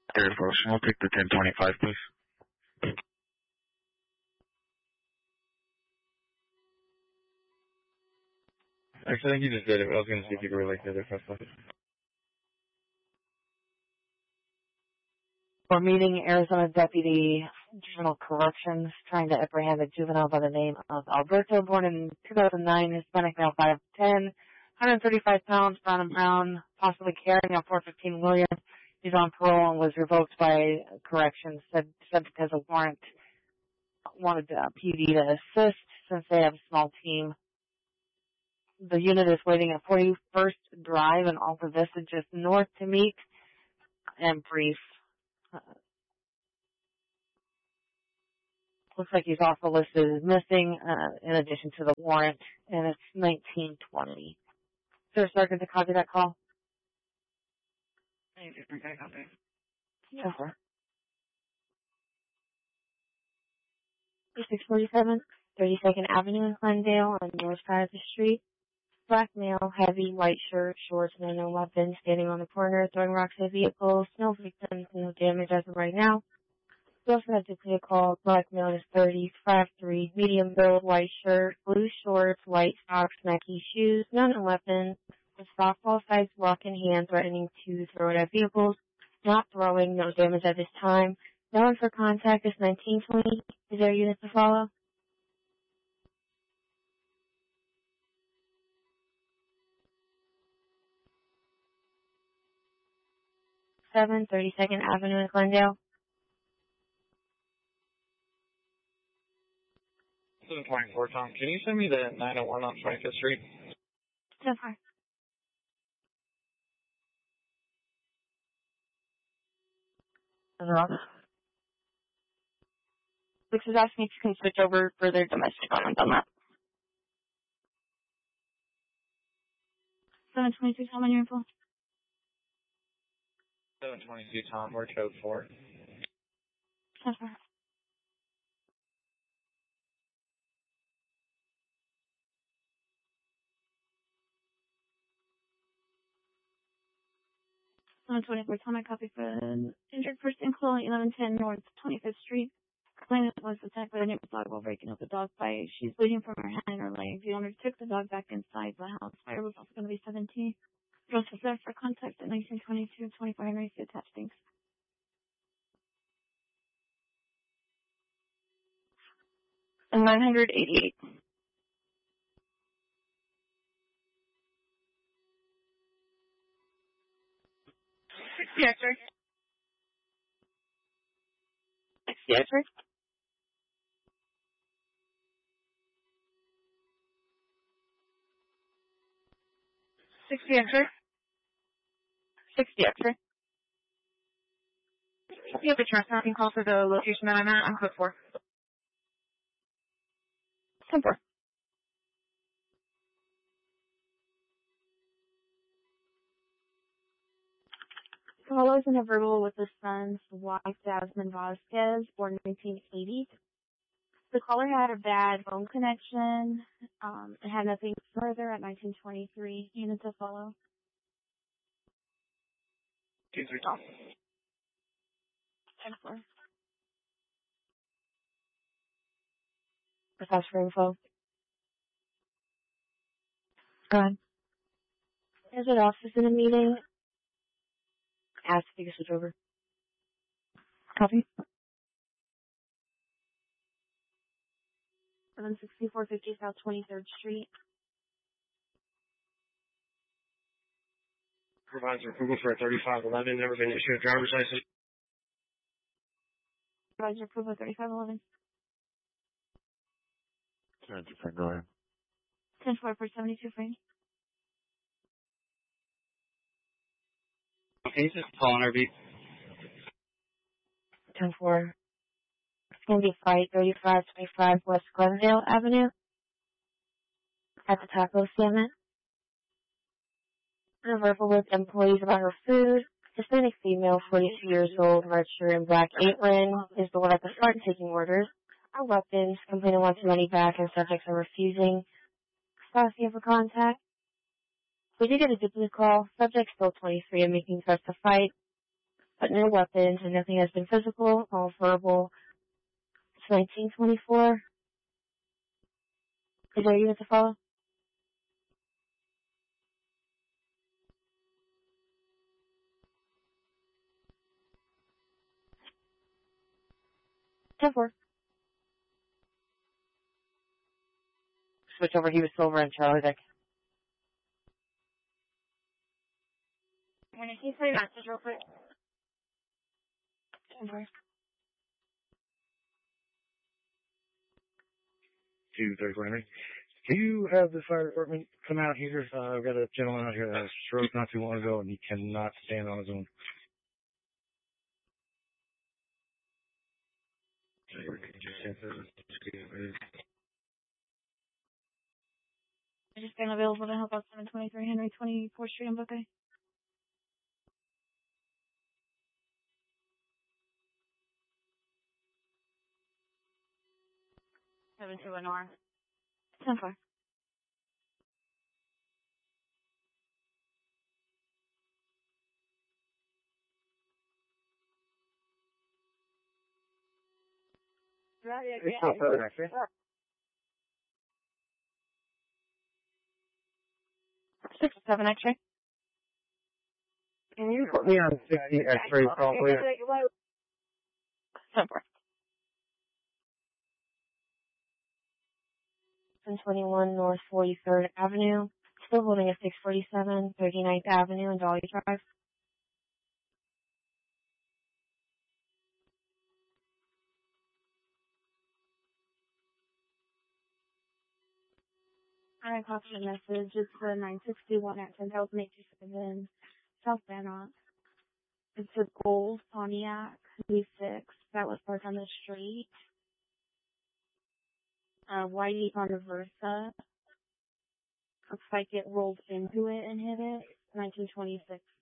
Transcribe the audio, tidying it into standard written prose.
Air Force, I'll take the 1025, please. Actually, I think you just did it. I was going to see if you could relate to the first one. We're meeting Arizona Deputy Juvenile Corrections, trying to apprehend a juvenile by the name of Alberto, born in 2009, Hispanic male, 5'10", 135 pounds, brown and brown, possibly carrying a .415 Williams. He's on parole and was revoked by corrections, said because a warrant wanted PD to assist since they have a small team. The unit is waiting at 41st Drive in Alta Vista, just north to meet and brief. Looks like he's also listed as missing in addition to the warrant, and it's 1920. Sir, Sergeant, to copy that call? Any different guy copy? Yeah, sir. 647 32nd Avenue in Glendale on the north side of the street. Black male, heavy, white shirt, shorts, no weapon, standing on the corner, throwing rocks at vehicles. No victims, no damage as of right now. We also have to take a call. Black male is 30, 5'3", medium build, white shirt, blue shorts, white socks, Nike shoes, no weapon, with softball-sized rock in hand, threatening to throw it at vehicles. Not throwing, no damage at this time. No one for contact is 1920. Is there a unit to follow? 32nd Avenue in Glendale. 724, Tom. Can you send me the 901 on 25th Street? So far. Which is asking if you can switch over for their domestic comments on that. 722, Tom, on your info. 722, Tom. We're code 4. So far. On 24, Tom, I copy for an injured person, Chloe, 1110 North 25th Street. Claimant was attacked by the neighbor's dog while breaking up the dog fight. She's bleeding from her hand and her leg. The owner took the dog back inside the house. Fire was also going to be 17. Joseph there for contact at 1922, 24 Henry Street, attached. Thanks. And 988. Yes, sir. Yes, sir. 60 extra. 60 extra. You have a trespassing call for the location that I'm at. I'm code 4. 10-4. Follows in a verbal with his son's wife, Jasmine Vasquez, born 1980. The caller had a bad phone connection. It had nothing further at 1923. Unit to follow. 2-3, Tom. 10-4. Professor info. Go ahead. Is it office in a meeting? Ask if you can switch over. Copy. 76450 South 23rd Street. Provides approval for a 3511. Never been issued a driver's license. Provides approval 3511. Go ahead. 10-4 for 72 frames. Can you just call on our beat? 10-4. It's going to be Fight 3525 West Glendale Avenue at the taco stand. A verbal with employees about her food. Hispanic female, 42 years old, red shirt and black apron, is the one at the front taking orders. Our weapons, complainant wants money back and subjects are refusing. Asking for contact. We did get a duplicate call. Subject still 23 and making threats to fight. but no weapons and nothing has been physical, all verbal. It's 1924. Is there a unit to follow? Ten four. Switch over, he was Silver and Charlie Dick. Can you say message real quick? 10-4. 234 Henry. Can you have the fire department come out here? I've got a gentleman out here that had a stroke not too long ago, and he cannot stand on his own. I just been available to help out 723 Henry 24th Street in Buckeye. 721 North. 10-4. It's not further, actually. 6-7 X-ray. Can you put me on 60 X-ray call, please? 10-4. 721 North 43rd Avenue. Still holding at 647 39th Avenue and Dolly Drive. I copy the message. It's the 961 at 10,827 South Bannock. It's a gold Pontiac V6 that was parked on the street. White Honda Versa. Looks like it rolled into it and hit it. 1926